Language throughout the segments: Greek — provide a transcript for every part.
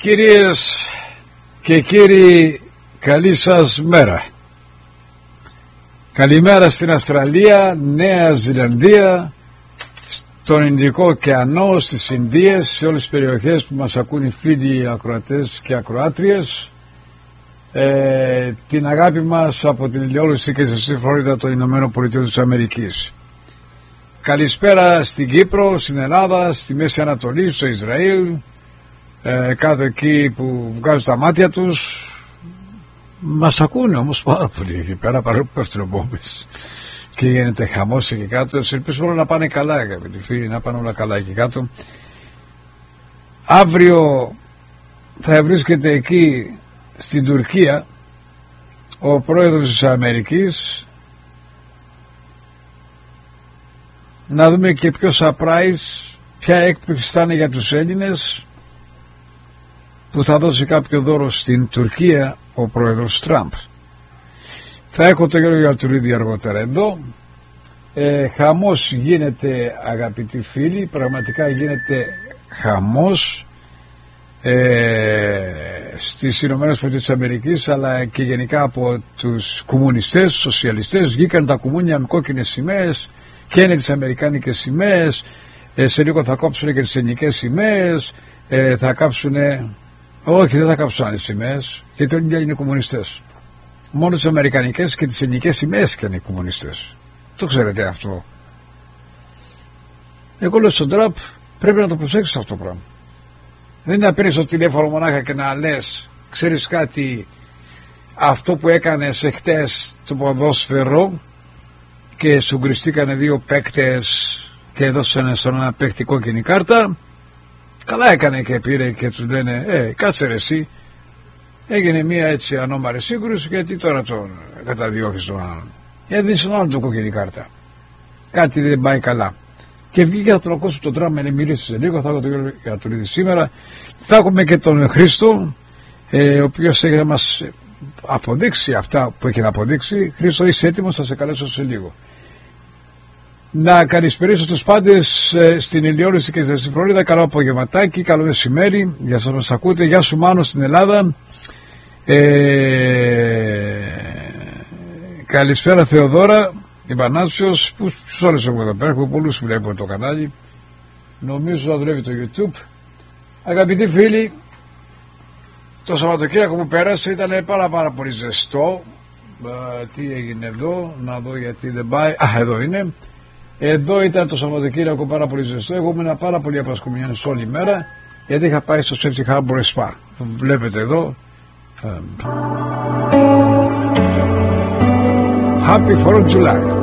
Κυρίες και κύριοι, καλή σας μέρα. Καλημέρα στην Αυστραλία, Νέα Ζηλανδία, στον Ινδικό ωκεανό, στις Ινδίες, σε όλες τις περιοχές που μας ακούν οι φίλοι ακροατές και ακροάτριες. Την αγάπη μας από την ηλιόλουστη και στη Φλόριντα των Ηνωμένων Πολιτειών της Αμερικής. Καλησπέρα στην Κύπρο, στην Ελλάδα, στη Μέση Ανατολή, στο Ισραήλ, κάτω εκεί που βγάζουν τα μάτια τους. Μας ακούνε όμως πάρα πολύ εκεί πέρα, παρόλο που πέφτουν μπόμπες και γίνεται χαμός εκεί κάτω. Ελπίζω όλα να πάνε καλά, αγαπητοί φίλοι, να πάνε όλα καλά εκεί κάτω. Αύριο θα βρίσκεται εκεί στην Τουρκία ο πρόεδρος της Αμερικής, να δούμε και ποιο surprise, ποια έκπληξη θα είναι για τους Έλληνες, που θα δώσει κάποιο δώρο στην Τουρκία ο πρόεδρος Τραμπ. Θα έχω τον Γιώργο Γιαρτουρίδη αργότερα εδώ. Χαμός γίνεται, αγαπητοί φίλοι, πραγματικά γίνεται χαμός στις Ηνωμένες Πολιτείες της Αμερικής, αλλά και γενικά από τους κομμουνιστές, σοσιαλιστές. Βγήκαν τα κουμούνια με κόκκινες σημαίες και είναι τις αμερικάνικες σημαίες. Σε λίγο θα κόψουν και τις ελληνικές σημαίες. Θα κάψουν, όχι, δεν θα κάψουν άλλες σημαίες, γιατί όλοι είναι κομμουνιστές. Μόνο τις αμερικανικές και τις ελληνικές σημαίες και είναι οι κομμουνιστές. Το ξέρετε αυτό. Εγώ λέω στον Τραμπ, πρέπει να το προσέξεις αυτό το πράγμα. Δεν είναι να παίρνεις το τηλέφωνο μονάχα και να λες, ξέρεις κάτι, αυτό που έκανες εχθές το ποδόσφαιρο και σου γκριστήκανε δύο παίκτες και έδωσαν στον ένα παίκτη κόκκινη κάρτα. Καλά έκανε και πήρε και τους λένε, κάτσε ρε εσύ, έγινε μια έτσι ανώμαρη σύγκρουση, γιατί τώρα τον καταδιώχεις τον άλλον. Έδινε στον άλλον τον κόκκινη κάρτα. Κάτι δεν πάει καλά. Και βγήκε από τον ακούσου τον Τραμπ, με μίλησε σε λίγο. Θα έχω τον Γιώργο Γιαρτουρίδη σήμερα. Θα έχουμε και τον Χρήστο, ο οποίος έχει να μας αποδείξει αυτά που έχει να αποδείξει. Χρήστο, είσαι έτοιμος? Θα σε καλέσω σε λίγο. Να καλησπερίσω τους πάντες στην Ηλιόλουστη και στη Φλόριντα. Καλό απογευματάκι, καλό μεσημέρι. Για σας μας ακούτε. Γεια σου Μάνο στην Ελλάδα. Καλησπέρα Θεοδόρα. Ιμπανάσιος, τους όλους έχουμε εδώ πέρα, έχουμε πολλούς που βλέπουν το κανάλι. Νομίζω να δουλεύει το YouTube. Αγαπητοί φίλοι, το Σαββατοκύριακο που πέρασε ήταν πάρα πολύ ζεστό. Τι έγινε εδώ, να δω γιατί δεν πάει. Εδώ είναι. Εδώ ήταν το Σαββατοκύριακο πάρα πολύ ζεστό. Εγώ ήμουν πάρα πολύ απασκουμιανός όλη μέρα, γιατί είχα πάει στο Safety Harbor Spa. Βλέπετε εδώ. Happy 4th of July.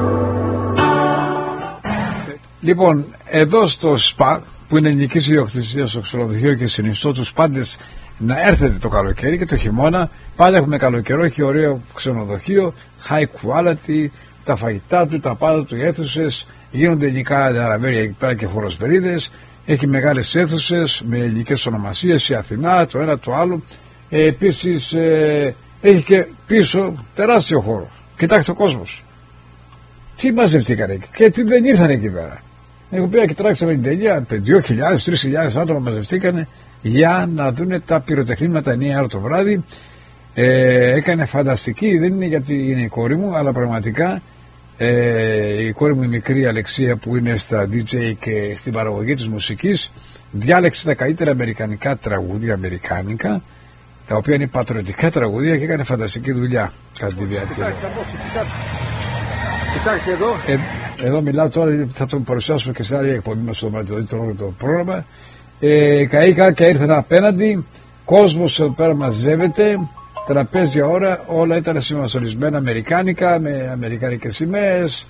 Λοιπόν, εδώ στο ΣΠΑ, που είναι ελληνικής ιδιοκτησίας στο ξενοδοχείο, και συνιστώ τους πάντες να έρθετε το καλοκαίρι και το χειμώνα. Πάντα έχουμε καλοκαιρό, έχει ωραίο ξενοδοχείο, high quality, τα φαγητά του, τα πάντα του, οι αίθουσες, γίνονται ελληνικά αραβέρια εκεί πέρα και χοροσπερίδες. Έχει μεγάλες αίθουσες με ελληνικές ονομασίες, η Αθηνά, το ένα το άλλο. Επίσης έχει και πίσω τεράστιο χώρο. Κοιτάξτε ο κόσμος. Τι μαζευτήκανε εκεί και τι δεν ήρθαν εκεί πέρα. Εγώ πήγα και τράξαμε την τελεία. 2.000-3.000 άτομα μαζευτήκανε για να δούνε τα πυροτεχνήματα 9 ώρα το βράδυ. Έκανε φανταστική. Δεν είναι γιατί είναι η κόρη μου, αλλά πραγματικά η κόρη μου η μικρή Αλεξία, που είναι στα DJ και στην παραγωγή της μουσικής, διάλεξε τα καλύτερα αμερικανικά τραγούδια, αμερικάνικα, τα οποία είναι πατριωτικά τραγούδια, και έκανε φανταστική δουλειά κατά τη διάρκεια. Κοιτάξτε εδώ. Εδώ μιλάω τώρα, θα τον παρουσιάσουμε και σε άλλη εκπομπή μας στο το πρόγραμμα. Καήκα και ήρθαν απέναντι, κόσμος εδώ πέρα μαζεύεται, τραπέζια ώρα, όλα ήταν συμμασονισμένα αμερικάνικα, με αμερικάνικες σημαίες,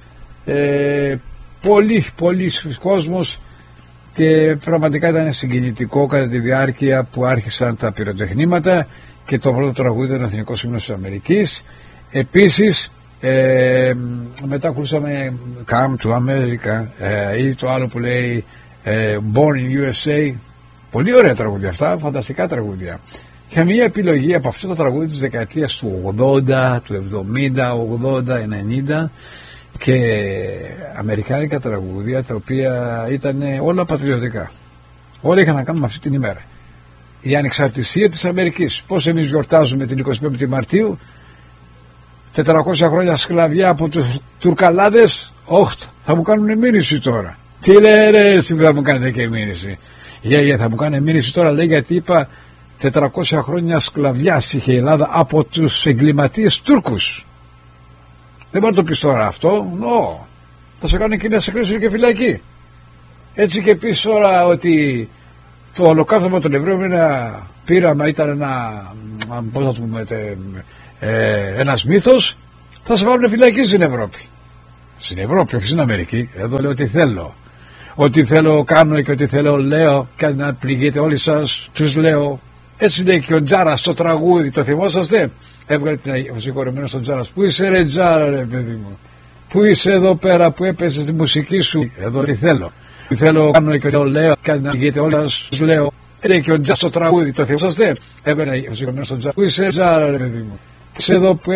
πολύ κόσμος, και πραγματικά ήταν συγκινητικό κατά τη διάρκεια που άρχισαν τα πυροτεχνήματα, και το πρώτο τραγούδι ήταν Εθνικός Ύμνος της Αμερικής. Επίσης μετά ακούσαμε Come to America, ή το άλλο που λέει Born in USA. Πολύ ωραία τραγούδια αυτά, φανταστικά τραγούδια. Είχα μια επιλογή από αυτά τα τραγούδια της δεκαετίας του 80, του 70, 80, 90, και αμερικάνικα τραγούδια, τα οποία ήταν όλα πατριωτικά. Όλα είχαν να κάνουν με αυτή την ημέρα. η ανεξαρτησία της Αμερικής. Πώς εμείς γιορτάζουμε την 25η Μαρτίου, 400 χρόνια σκλαβιά από τους Τουρκαλάδες, θα μου κάνουν μήνυση τώρα. Τι λέει ρε, εσύ θα μου κάνετε και μήνυση? Θα μου κάνει μήνυση τώρα, λέει, γιατί είπα 400 χρόνια σκλαβιάς είχε η Ελλάδα από τους εγκληματίες Τούρκους. Δεν μπορεί να το πεις τώρα αυτό. Θα σε κάνουν κοινές εκκλήσεις και φυλακή. Έτσι και πεις τώρα ότι το ολοκαύτωμα των Εβραίων είναι ένα πείραμα, ήταν ένας μύθος, θα σε βάλουν φυλακή στην Ευρώπη. Στην Ευρώπη, όχι στην Αμερική. Εδώ λέω ότι θέλω. Ό,τι θέλω κάνω και ό,τι θέλω λέω, και να πληγείτε όλοι σας, τους λέω. Έτσι λέει και ο Τζάρας στο τραγούδι, το θυμόσαστε? Έβγαλε την συγχωρεμένο στον Τζάρας. Πού είσαι ρε Τζάρα ρε παιδί μου? Πού είσαι εδώ πέρα που έπαιζε τη μουσική σου? Εδώ τι θέλω. Τι θέλω κάνω και το λέω, και να πληγείτε όλοι σας, τους λέω. Λέει και ο Τζάρας στο τραγούδι, το θυμόσαστε? Έβγαλε την συγχωρεμένο στον Τζάρα. Πού είσαι ρε Τζάρα ρε παιδί μου? Πού είσαι εδώ που